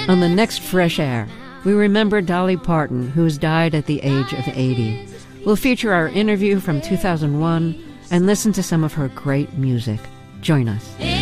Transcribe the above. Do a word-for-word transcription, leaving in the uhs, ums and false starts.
On the next Fresh Air, we remember Dolly Parton, who has died at the age of eighty. We'll feature our interview from two thousand one and listen to some of her great music. Join us.